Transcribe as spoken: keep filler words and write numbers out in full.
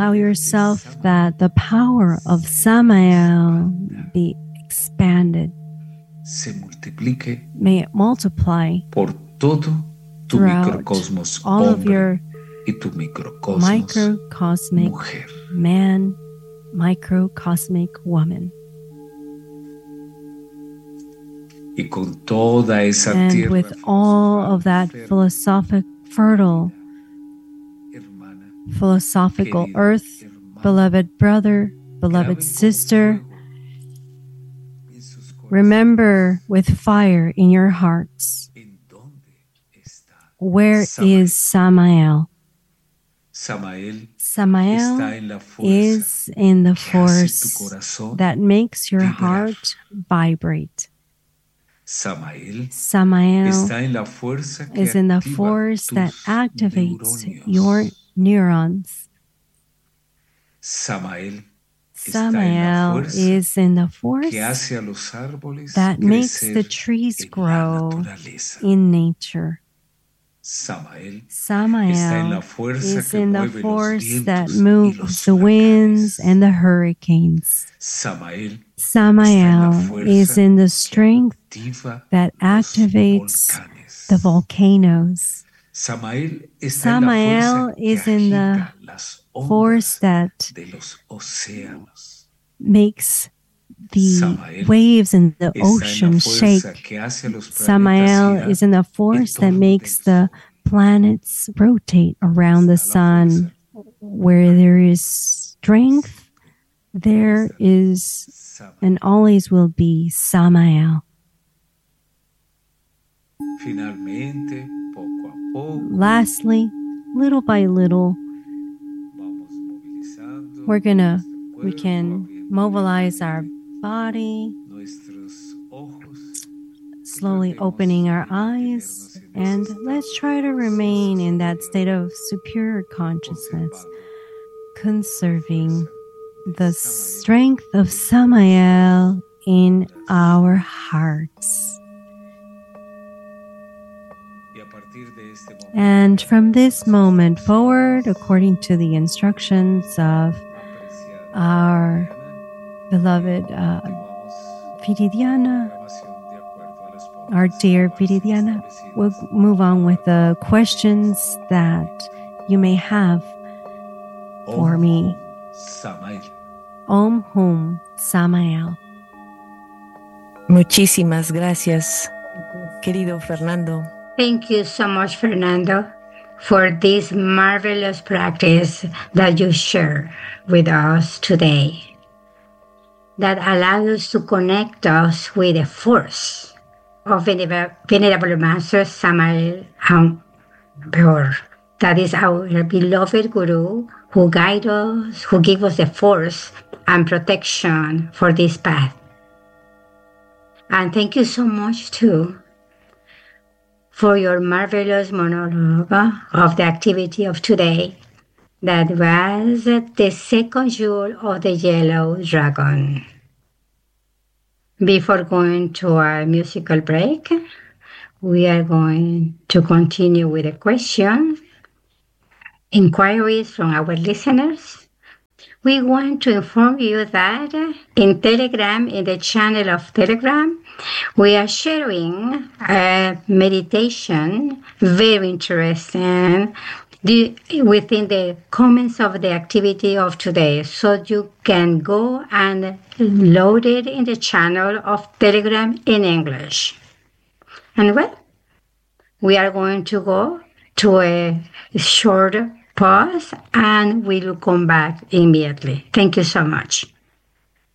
Allow yourself that the power of Samael be expanded. Se multiplique May it multiply por todo tu microcosmos all of hombre your y tu microcosmos microcosmic mujer. man, microcosmic woman. Y con toda esa And tierra with all of that philosophic, fertile, hermana, philosophical querido earth, hermano, beloved brother, beloved graben con sister, fuego en sus corazones remember with fire in your hearts, en dónde está where Samael. is Samael? Samael Samael está en la fuerza is in the que hace tu force corazón that makes your vibrar. heart vibrate. Samael Samael está en la fuerza que is in the activa force that tus activates neuronios. your neurons. Samael está en la Samael fuerza is in the force que hace a los árboles that makes the crecer trees en la grow naturaleza. in nature. Samael está en Samael la fuerza is que in the mueve los force that vientos y moves los the winds huracanes. and the hurricanes. Samael Samael is in the strength activa that los activates volcanes. the volcanoes. Samael está Samael en la fuerza is que in the agita las force ondas that de los océanos. makes the Samael waves in the está en la ocean fuerza shake. que hace a los planetas Samael girar is in the en force that torno makes del the sol. planets rotate around the Está la sun. fuerza Where there is strength, there is Samael. and always will be Samael. Finalmente, poco a poco, Lastly, little by little, vamos movilizando we're gonna, nuestro we cuerpo, can abriendo mobilize our lentamente body, nuestros ojos, slowly tratemos opening our de mantenernos eyes, en ese and estado let's try to de remain in that conciencia state of superior consciousness, conservando conserving fuerza the de Samael strength of Samael in our hearts. y a partir de este momento And from this moment forward, according to the instructions of apreciada our Diana, beloved uh, continuamos Viridiana, programación de acuerdo a las pautas our dear grabadas y Viridiana, establecidas we'll move on with the questions that you may have for Om me. Samael. Om Hum Samael. Muchísimas gracias, querido Fernando. Thank you so much, Fernando, for this marvelous practice that you share with us today, that allows us to connect us with the force of Venerable, Venerable Master Samael Aun-Weor. That is our beloved Guru who guides us, who gives us the force and protection for this path. And thank you so much, too, for your marvelous monologue of the activity of today. That was the second jewel of the yellow dragon. Before going to our musical break, we are going to continue with a question, inquiries from our listeners. We want to inform you that in Telegram, in the channel of Telegram, we are sharing a meditation, very interesting, the, within the comments of the activity of today. So you can go and load it in the channel of Telegram in English. And well, we are going to go to a short pause and we'll come back immediately. Thank you so much.